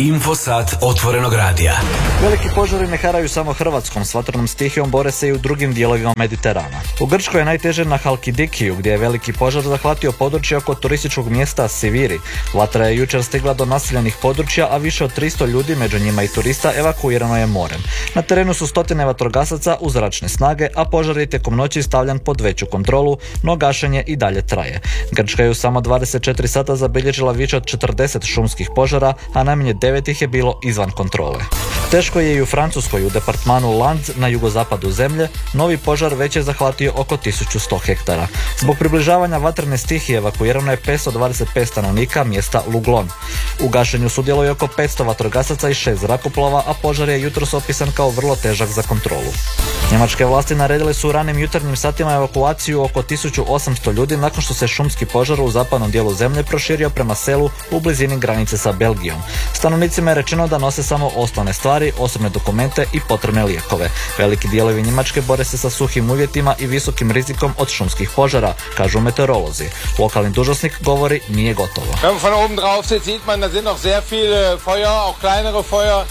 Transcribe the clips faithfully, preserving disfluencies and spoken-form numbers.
Infosat otvorenog radija. Veliki požari ne haraju samo Hrvatskom, s vatrenom stihijom bore se i u drugim dijelovima Mediterana. U Grčkoj je najteže na Halkidikiju, gdje je veliki požar zahvatio područje oko turističkog mjesta Siviri. Vatra je jučer stigla do naseljenih područja, a više od tristo ljudi, među njima i turista, evakuirano je morem. Na terenu su stotine vatrogasaca uz zračne snage, a požar je tijekom noći stavljan pod veću kontrolu, no gašenje i dalje traje. Grčka je u samo dvadeset četiri sata zabilježila više od četrdeset šumskih požara, a najmanje devet ih je bilo izvan kontrole. Teško je i u Francuskoj, u departmanu Lanz na jugozapadu zemlje, novi požar već je zahvatio oko tisuću sto hektara. Zbog približavanja vatrene stihije evakuirano je petsto dvadeset pet stanovnika mjesta Luglon. U gašenju sudjeluje oko petsto vatrogasaca i šest zrakoplova, a požar je jutros opisan kao vrlo težak za kontrolu. Njemačke vlasti naredile su u ranim jutarnjim satima evakuaciju oko tisuću osamsto ljudi nakon što se šumski požar u zapadnom dijelu zemlje proširio prema selu u blizini granice sa Belgijom. Stanovnicima je rečeno da nose samo osnovne stvari, osobne dokumente i potrebne lijekove. Veliki dijelovi Njemačke bore se sa suhim uvjetima i visokim rizikom od šumskih požara, kažu meteorolozi. Lokalni dužnosnik govori nije gotovo. Von oben drauf sieht man, da sind noch sehr viele Feuer, auch kleinere Feuer.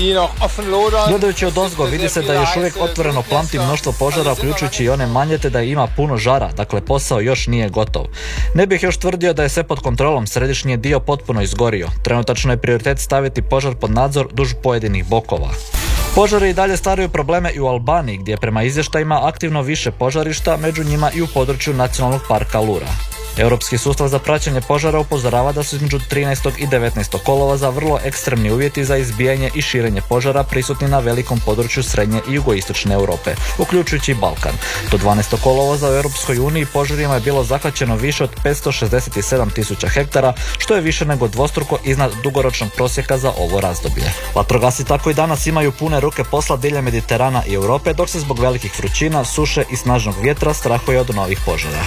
Gledajući od ozgo vidi se da još uvijek otvoreno plamti mnoštvo požara, uključujući i one manje, te da ima puno žara, dakle posao još nije gotov. Ne bih još tvrdio da je sve pod kontrolom, središnji je dio potpuno izgorio. Trenutačno je prioritet staviti požar pod nadzor duž pojedinih bokova. Požari i dalje stvaraju probleme i u Albaniji, gdje je prema izvještajima aktivno više požarišta, među njima i u području nacionalnog parka Lura. Europski sustav za praćenje požara upozorava da su između trinaestog i devetnaestog kolovoza vrlo ekstremni uvjeti za izbijanje i širenje požara prisutni na velikom području srednje i jugoistočne Europe, uključujući i Balkan. Do dvanaestog kolovoza u Europskoj uniji požarima je bilo zahvaćeno više od petsto šezdeset sedam tisuća hektara, što je više nego dvostruko iznad dugoročnog prosjeka za ovo razdoblje. Vatrogasci tako i danas imaju pune ruke posla diljem Mediterana i Europe, dok se zbog velikih vrućina, suše i snažnog vjetra strahuje od novih požara.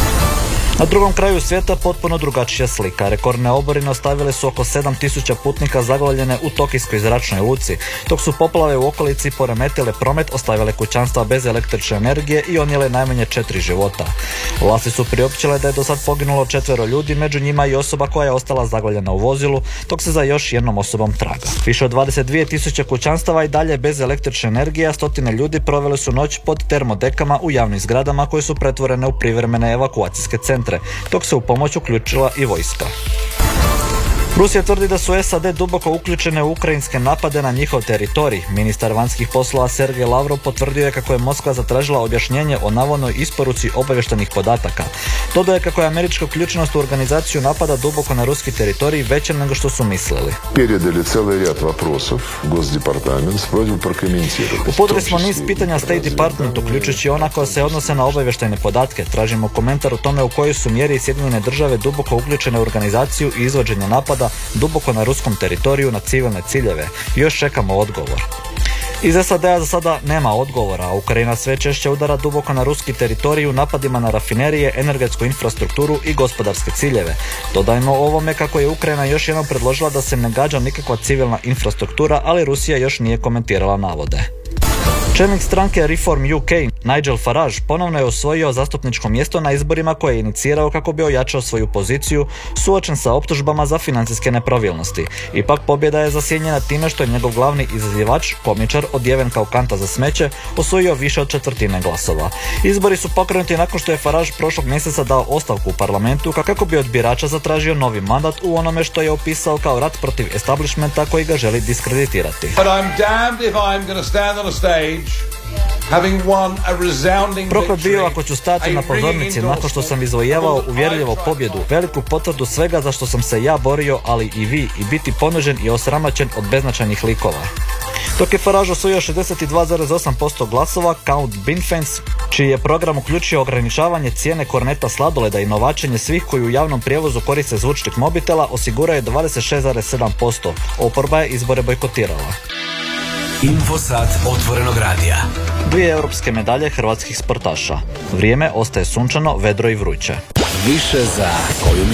Na drugom kraju svijeta potpuno drugačija slika. Rekordne oborine ostavile su oko sedam tisuća putnika zaglavljene u tokijskoj zračnoj luci, dok su poplave u okolici poremetile promet, ostavile kućanstva bez električne energije i odnijele najmanje četiri života. Vlasti su priopćile da je do sad poginulo četvero ljudi, među njima i osoba koja je ostala zaglavljena u vozilu, dok se za još jednom osobom traga. Više od dvadeset dvije tisuće kućanstava i dalje bez električne energije, a stotine ljudi provele su noć pod termodekama u javnim zgradama koje su pretvorene u privremene evakuacijske centre, dok se u pomoć uključila i vojska. Rusija tvrdi da su S A D duboko uključene u ukrajinske napade na njihov teritorij. Ministar vanjskih poslova Sergej Lavrov potvrdio je kako je Moskva zatražila objašnjenje o navodnoj isporuci obavještajnih podataka. Dodao je kako je američka uključenost u organizaciju napada duboko na ruski teritorij veća nego što su mislili. Uputili smo niz pitanja State Department, uključujući ona koja se odnose na obavještajne podatke. Tražimo komentar o tome u kojoj su mjeri Sjedinjene države duboko uključene u organizaciju i izvođenje napada duboko na ruskom teritoriju na civilne ciljeve. Još čekamo odgovor. Iz S A D-a za sada nema odgovora, a Ukrajina sve češće udara duboko na ruski teritorij u napadima na rafinerije, energetsku infrastrukturu i gospodarske ciljeve. Dodajmo ovome kako je Ukrajina još jednom predložila da se ne gađa nikakva civilna infrastruktura, ali Rusija još nije komentirala navode. Čelnik stranke Reform U K, Nigel Farage, ponovno je osvojio zastupničko mjesto na izborima koje je inicirao kako bi ojačao svoju poziciju, suočen sa optužbama za financijske nepravilnosti. Ipak pobjeda je zasjenjena time što je njegov glavni izazivač, komičar odjeven kao kanta za smeće, osvojio više od četvrtine glasova. Izbori su pokrenuti nakon što je Farage prošlog mjeseca dao ostavku u parlamentu kako bi od birača zatražio novi mandat u onome što je opisao kao rat protiv establishmenta koji ga želi diskreditirati. But I'm damned if I'm going to stand on a stage Proklet bio ako ću stati na pozornici nakon što sam izvojevao uvjerljivo pobjedu, veliku potvrdu svega za što sam se ja borio, ali i vi, i biti ponuđen i osramaćen od beznačajnih likova. Dok je Farage osvojio šezdeset dva zarez osam posto glasova, Count Binfens, čiji je program uključio ograničavanje cijene korneta sladoleda i novačenje svih koji u javnom prijevozu koriste zvučnik mobitela, osigurao je dvadeset šest zarez sedam posto. Oporba je izbore bojkotirala. Infosat otvorenog radija. Dvije europske medalje hrvatskih sportaša. Vrijeme ostaje sunčano, vedro i vruće. Više za koju